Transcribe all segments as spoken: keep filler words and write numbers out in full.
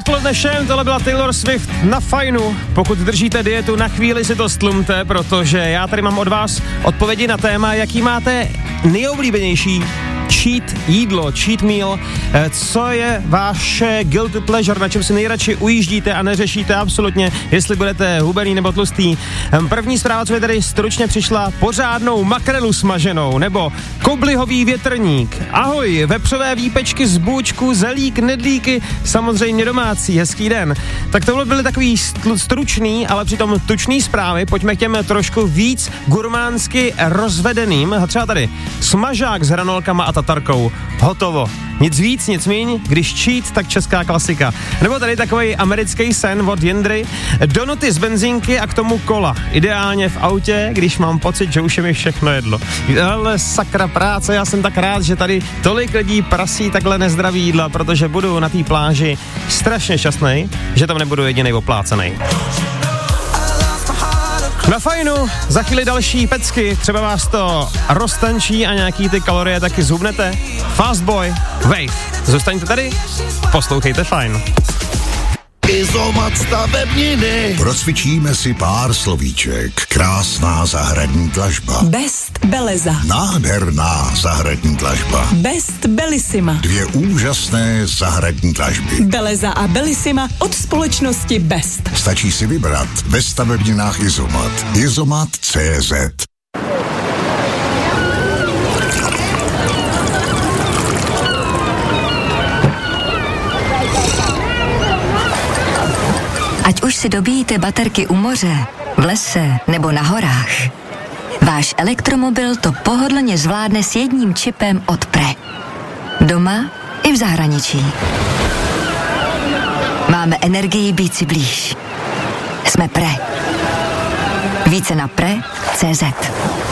odpoledne všem, tohle byla Taylor Swift na Fajnu. Pokud držíte dietu, na chvíli si to stlumte, protože já tady mám od vás odpovědi na téma, jaký máte nejoblíbenější cheat jídlo, cheat meal, co je vaše guilty pleasure, na čem si nejradši ujíždíte a neřešíte absolutně, jestli budete hubený nebo tlustý. První zpráva, co mi tady stručně přišla, pořádnou makrelu smaženou, nebo koblihový větrník. Ahoj, vepřové výpečky z bůčku, zelík, nedlíky, samozřejmě domácí, hezký den. Tak tohle byly takový stručný, ale přitom tučný zprávy, pojďme k těm trošku víc gurmánsky rozvedeným. A třeba tady smažák s hranolkama a tatarkou. Hotovo. Nic víc, nic míň, když cheat, tak česká klasika. Nebo tady takový americký sen od Jindry. Donuty z benzínky a k tomu kola. Ideálně v autě, když mám pocit, že už je mi všechno jedlo. Ale sakra práce, já jsem tak rád, že tady tolik lidí prasí takhle nezdravý jídla, protože budu na té pláži strašně šťastnej, že tam nebudu jedinej oplácenej. Na Fajnu, za chvíli další pecky, třeba vás to roztančí a nějaký ty kalorie taky zhubnete. Fastboy, Wave. Zůstaňte tady, poslouchejte Fajn. Izomat stavebniny. Procvičíme si pár slovíček. Krásná zahradní dlažba. Best Beleza. Nádherná zahradní dlažba. Best Bellissima. Dvě úžasné zahradní dlažby. Beleza a Bellissima od společnosti Best. Stačí si vybrat ve stavebninách Izomat. Izomat tečka cé zet. Ať už si dobíjíte baterky u moře, v lese nebo na horách, váš elektromobil to pohodlně zvládne s jedním čipem od Pre. Doma i v zahraničí. Máme energii být si blíž. Jsme Pre. Více na pre tečka cé zet.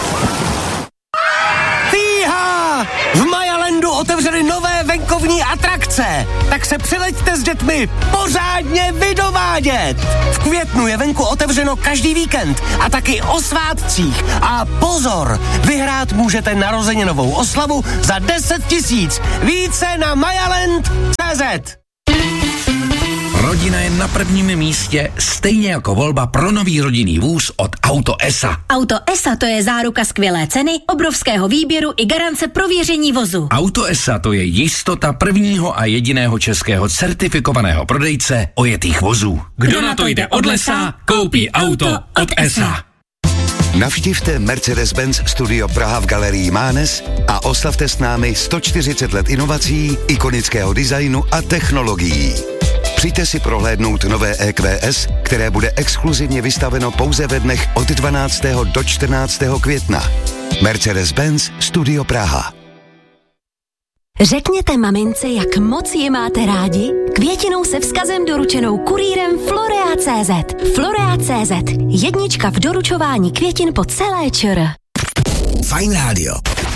Fíha! V Majalandu otevřeli nové venkovní atrakce, tak se přileďte s dětmi pořádně vydovádět. V květnu je venku otevřeno každý víkend a taky o svátcích. A pozor, vyhrát můžete narozeninovou oslavu za deset tisíc. Více na majaland tečka cé zet. Rodina je na prvním místě, stejně jako volba pro nový rodinný vůz od Auto es á. Auto es á to je záruka skvělé ceny, obrovského výběru i garance prověření vozu. Auto es á to je jistota prvního a jediného českého certifikovaného prodejce ojetých vozů. Kdo na to jde od lesa, koupí auto od es á. Navštivte Mercedes-Benz Studio Praha v galerii Mánes a oslavte s námi sto čtyřicet let inovací, ikonického designu a technologií. Přijďte si prohlédnout nové é kvé es, které bude exkluzivně vystaveno pouze ve dnech od dvanáctého do čtrnáctého května. Mercedes-Benz Studio Praha. Řekněte mamince, jak moc ji máte rádi? Květinou se vzkazem doručenou kurýrem Florea tečka cé zet. Florea tečka cé zet. Jednička v doručování květin po celé ČR. Fajn rádio.